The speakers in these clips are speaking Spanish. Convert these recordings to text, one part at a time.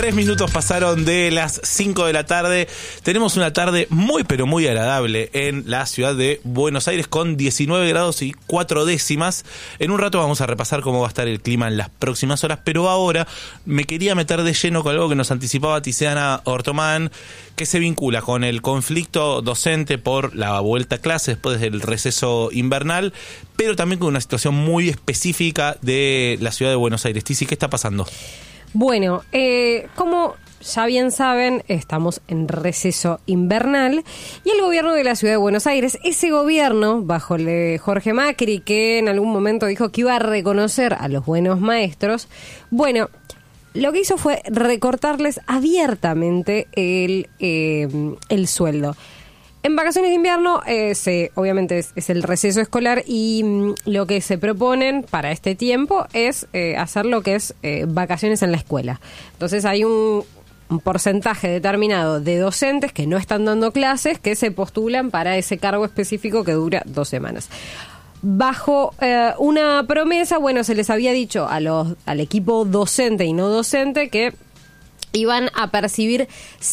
3 minutos pasaron de las 5 de la tarde. Tenemos una tarde muy pero muy agradable en la ciudad de Buenos Aires con 19 grados y 4 décimas. En un rato vamos a repasar cómo va a estar el clima en las próximas horas, pero ahora me quería meter de lleno con algo que nos anticipaba Tiziana Ortomán, que se vincula con el conflicto docente por la vuelta a clases después del receso invernal, pero también con una situación muy específica de la ciudad de Buenos Aires. Tizi, ¿qué está pasando? Bueno, como ya bien saben, estamos en receso invernal y el gobierno de la ciudad de Buenos Aires, ese gobierno bajo el de Jorge Macri, que en algún momento dijo que iba a reconocer a los buenos maestros, bueno, lo que hizo fue recortarles abiertamente el sueldo. En vacaciones de invierno, obviamente es el receso escolar y lo que se proponen para este tiempo es hacer lo que es vacaciones en la escuela. Entonces hay un porcentaje determinado de docentes que no están dando clases que se postulan para ese cargo específico que dura 2 semanas. Bajo una promesa, bueno, se les había dicho al equipo docente y no docente que iban a percibir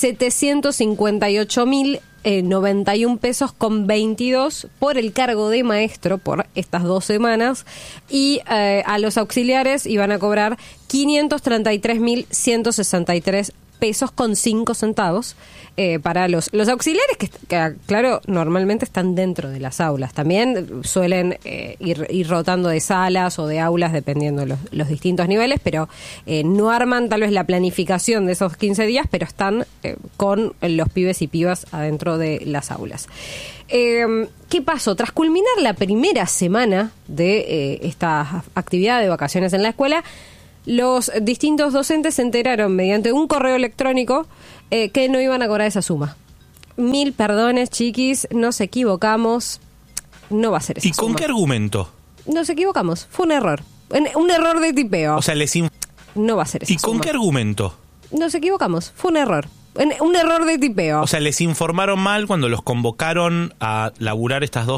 758.091 pesos con 22 por el cargo de maestro por estas 2 semanas y a los auxiliares iban a cobrar 533.163 pesos con 5 centavos para los auxiliares que, claro, normalmente están dentro de las aulas. También suelen ir rotando de salas o de aulas dependiendo los distintos niveles, pero no arman tal vez la planificación de esos 15 días, pero están con los pibes y pibas adentro de las aulas. ¿Qué pasó? Tras culminar la primera semana de esta actividad de vacaciones en la escuela, los distintos docentes se enteraron mediante un correo electrónico que no iban a cobrar esa suma. 1000 perdones, chiquis, nos equivocamos, no va a ser esa suma. ¿Y con qué argumento? Nos equivocamos, fue un error. Un error de tipeo. O sea, no va a ser esa suma. ¿Y con qué argumento? Nos equivocamos, fue un error. Un error de tipeo. O sea, les informaron mal cuando los convocaron a laburar estas 2